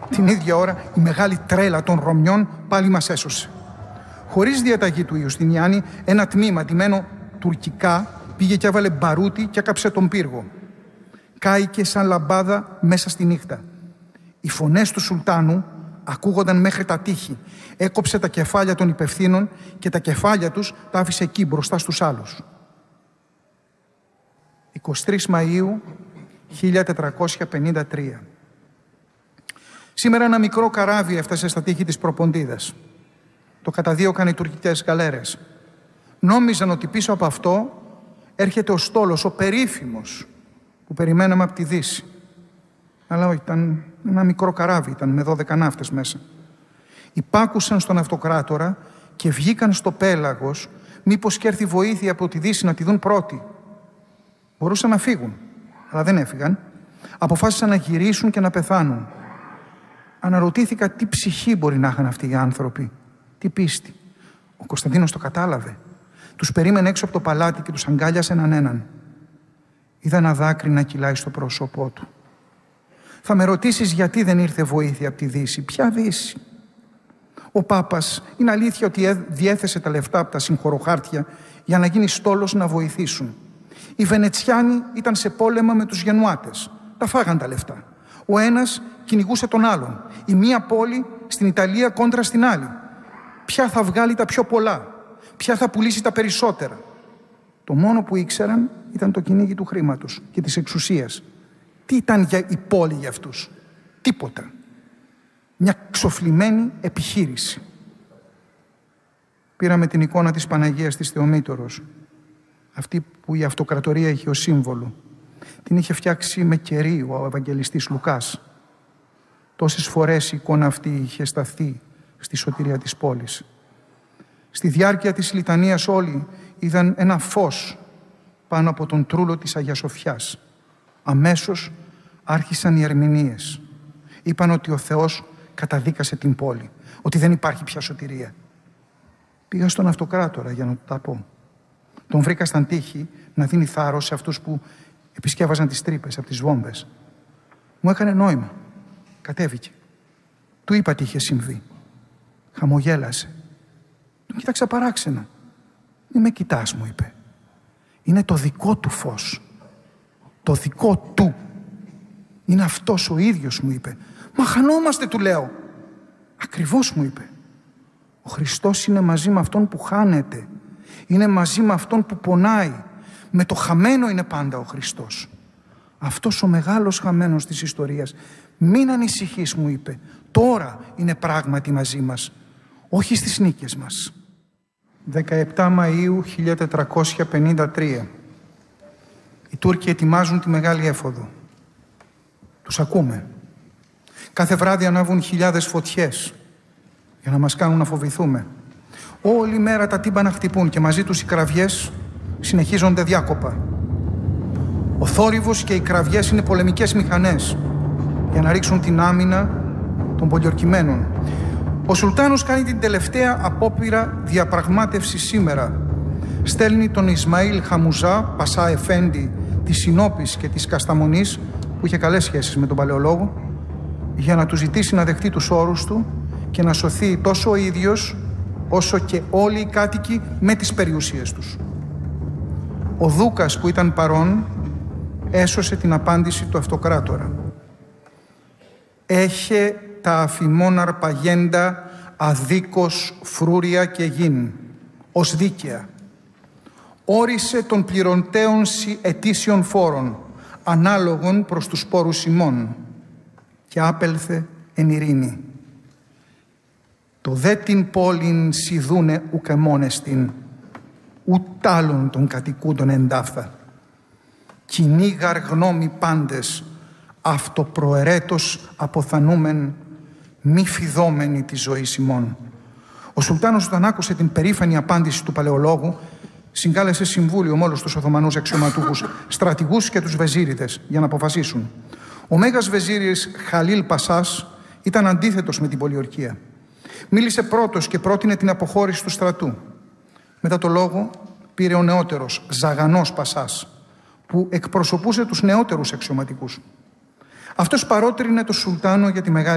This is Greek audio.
Την ίδια ώρα η μεγάλη τρέλα των Ρωμιών πάλι μας έσωσε. Χωρίς διαταγή του Ιουστινιάνη, ένα τμήμα ντυμένο τουρκικά πήγε και έβαλε μπαρούτι και έκαψε τον πύργο. Κάηκε σαν λαμπάδα μέσα στη νύχτα. Οι φωνές του Σουλτάνου ακούγονταν μέχρι τα τείχη. Έκοψε τα κεφάλια των υπευθύνων και τα κεφάλια τους τα άφησε εκεί μπροστά στους άλλους. 23 Μαΐου 1453. Σήμερα ένα μικρό καράβι έφτασε στα τείχη της Προποντίδας. Το καταδίωκαν οι τουρκικές γαλέρες. Νόμιζαν ότι πίσω από αυτό έρχεται ο στόλος, ο περίφημος, που περιμέναμε από τη Δύση. Αλλά όχι, ήταν ένα μικρό καράβι, ήταν με 12 ναύτες μέσα. Υπάκουσαν στον αυτοκράτορα και βγήκαν στο πέλαγος, μήπως και έρθει βοήθεια από τη Δύση να τη δουν πρώτοι. Μπορούσαν να φύγουν, αλλά δεν έφυγαν. Αποφάσισαν να γυρίσουν και να πεθάνουν. Αναρωτήθηκα τι ψυχή μπορεί να είχαν αυτοί οι άνθρωποι, τι πίστη. Ο Κωνσταντίνος το κατάλαβε. Τους περίμενε έξω από το παλάτι και τους αγκάλιασε έναν έναν. Είδα ένα δάκρυ να κυλάει στο πρόσωπό του. Θα με ρωτήσεις γιατί δεν ήρθε βοήθεια από τη Δύση. Ποια Δύση? Ο Πάπας είναι αλήθεια ότι διέθεσε τα λεφτά από τα συγχωροχάρτια για να γίνει στόλος να βοηθήσουν. Οι Βενετσιάνοι ήταν σε πόλεμα με τους Γενουάτες. Τα φάγαν τα λεφτά. Ο ένας κυνηγούσε τον άλλον. Η μία πόλη στην Ιταλία κόντρα στην άλλη. Ποια θα βγάλει τα πιο πολλά? Ποια θα πουλήσει τα περισσότερα? Το μόνο που ήξεραν ήταν το κυνήγι του χρήματος και της εξουσίας. Τι ήταν για η πόλη για αυτούς? Τίποτα. Μια ξοφλημένη επιχείρηση. Πήραμε την εικόνα της Παναγίας της Θεομήτωρος, αυτή που η αυτοκρατορία είχε ως σύμβολο. Την είχε φτιάξει με κερί ο Ευαγγελιστής Λουκάς. Τόσες φορές η εικόνα αυτή είχε σταθεί στη σωτηρία της πόλης. Στη διάρκεια της λιτανίας όλοι είδαν ένα φως πάνω από τον τρούλο της Αγίας Σοφιάς. Αμέσως άρχισαν οι ερμηνείες. Είπαν ότι ο Θεός καταδίκασε την πόλη, ότι δεν υπάρχει πια σωτηρία. Πήγα στον αυτοκράτορα για να του τα πω. Τον βρήκα στα τείχη να δίνει θάρρος σε αυτούς που επισκεύαζαν τις τρύπες από τις βόμβες. Μου έκανε νόημα. Κατέβηκε. Του είπα τι είχε συμβεί. Χαμογέλασε. Τον κοίταξα παράξενα. «Μη με κοιτάς», μου είπε. «Είναι το δικό του φως. Το δικό του. Είναι αυτός ο ίδιος», μου είπε. «Μα χανόμαστε», του λέω. «Ακριβώς», μου είπε. «Ο Χριστός είναι μαζί με αυτόν που χάνεται. Είναι μαζί με αυτόν που πονάει. Με το χαμένο είναι πάντα ο Χριστός. Αυτός ο μεγάλος χαμένος της ιστορίας. Μην ανησυχείς», μου είπε. «Τώρα είναι πράγματι μαζί μας. Όχι στις νίκες μας». 17 Μαΐου 1453. Οι Τούρκοι ετοιμάζουν τη Μεγάλη Έφοδο. Τους ακούμε. Κάθε βράδυ ανάβουν χιλιάδες φωτιές για να μας κάνουν να φοβηθούμε. Όλη μέρα τα τύμπανα χτυπούν και μαζί τους οι κραυγές συνεχίζονται διάκοπα. Ο θόρυβος και οι κραυγές είναι πολεμικές μηχανές για να ρίξουν την άμυνα των πολιορκημένων. Ο Σουλτάνος κάνει την τελευταία απόπειρα διαπραγμάτευση σήμερα. Στέλνει τον Ισμαήλ Χαμουζά, Πασά Εφέντη της Συνόπης και της Κασταμονής, που είχε καλές σχέσεις με τον Παλαιολόγο, για να του ζητήσει να δεχτεί τους όρους του και να σωθεί τόσο ο ίδιος όσο και όλοι οι κάτοικοι με τις περιουσίες τους. Ο Δούκας που ήταν παρόν έσωσε την απάντηση του αυτοκράτορα. «Έχε τα αφημών αρπαγέντα αδίκως φρούρια και γιν, ως δίκαια. Όρισε των πληρωτέων ετήσιων φόρων, ανάλογων προς τους πόρους ημών, και άπελθε εν ειρήνη. Το δε την πόλην σιδούνε ουκ εμόνεστην, ουκ άλλων των κατοικούντων εντάφθα. Κυνήγαρ γνώμη πάντες, αυτοπροαιρέτως αποθανούμεν, μη φιδόμενοι τη ζωή ημών». Ο Σουλτάνος, όταν άκουσε την περήφανη απάντηση του Παλαιολόγου, συγκάλεσε συμβούλιο με όλους τους Οθωμανούς αξιωματούχους, στρατηγούς και τους βεζίριδες για να αποφασίσουν. Ο Μέγας Βεζίρης Χαλίλ Πασάς ήταν αντίθετος με την πολιορκία. Μίλησε πρώτος και πρότεινε την αποχώρηση του στρατού. Μετά το λόγο πήρε ο νεότερος Ζαγανός Πασάς, που εκπροσωπούσε τους νεότερους αξιωματικούς. Αυτός παρότρινε τον Σουλτάνο για τη Μεγάλη